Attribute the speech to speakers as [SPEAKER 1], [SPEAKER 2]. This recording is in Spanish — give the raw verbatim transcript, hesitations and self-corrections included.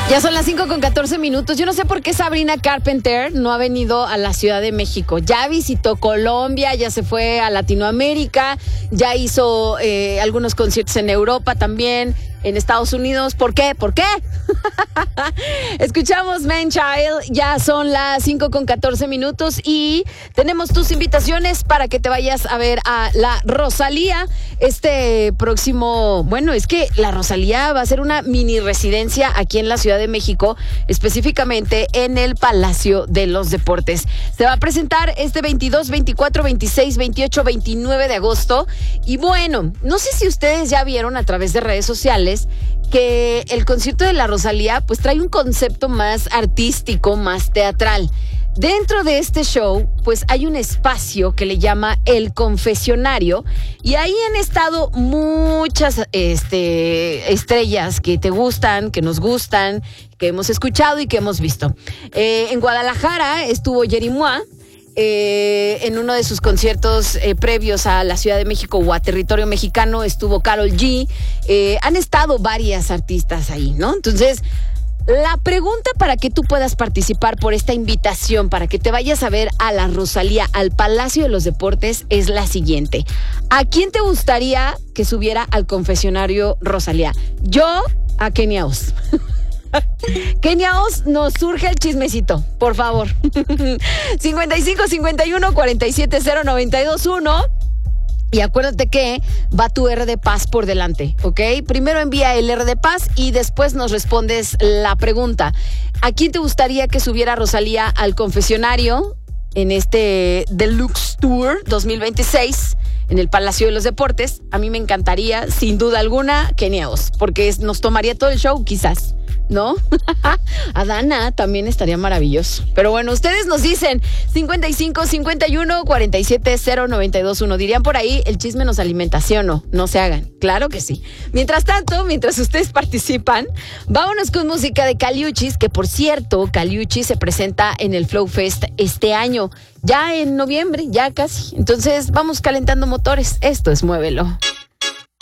[SPEAKER 1] Ya son las cinco con catorce minutos. Yo no sé por qué Sabrina Carpenter no ha venido a la Ciudad de México. Ya visitó Colombia, ya se fue a Latinoamérica, ya hizo eh, algunos conciertos en Europa también, en Estados Unidos. ¿Por qué? ¿Por qué? Escuchamos Man Child, ya son las cinco con catorce minutos y tenemos tus invitaciones para que te vayas a ver a la Rosalía este próximo, bueno, es que la Rosalía va a ser una mini residencia aquí en la Ciudad de México, específicamente en el Palacio de los Deportes. Se va a presentar este veintidós, veinticuatro, veintiséis, veintiocho, veintinueve de agosto y bueno, no sé si ustedes ya vieron a través de redes sociales que el concierto de la Rosalía pues trae un concepto más artístico, más teatral. Dentro de este show pues hay un espacio que le llama El Confesionario y ahí han estado muchas este, estrellas que te gustan, que nos gustan, que hemos escuchado y que hemos visto. Eh, en Guadalajara estuvo Yeri Mua. Eh, en uno de sus conciertos eh, previos a la Ciudad de México o a territorio mexicano estuvo Karol G. Eh, han estado varias artistas ahí, ¿no? Entonces, la pregunta para que tú puedas participar por esta invitación, para que te vayas a ver a la Rosalía al Palacio de los Deportes es la siguiente. ¿A quién te gustaría que subiera al confesionario Rosalía? Yo, a Kenia Os. Kenia Os, nos surge el chismecito, por favor. cincuenta y cinco, cincuenta y uno, cuarenta y siete, cero, noventa y dos, uno. Y acuérdate que va tu R de Paz por delante, ¿ok? Primero envía el R de Paz y después nos respondes la pregunta. ¿A quién te gustaría que subiera Rosalía al confesionario en este Deluxe Tour dos mil veintiséis en el Palacio de los Deportes? A mí me encantaría, sin duda alguna, Kenia Os, porque es, nos tomaría todo el show, quizás, ¿no? A Dana también estaría maravilloso. Pero bueno, ustedes nos dicen cincuenta y cinco, cincuenta y uno, cuarenta y siete, cero, noventa y dos, uno. Dirían por ahí, el chisme nos alimenta, ¿sí o no? No se hagan. Claro que sí. Mientras tanto, mientras ustedes participan, vámonos con música de Caliuchis, que por cierto, Caliuchis se presenta en el Flow Fest este año, ya en noviembre, ya casi. Entonces, vamos calentando motores. Esto es Muévelo.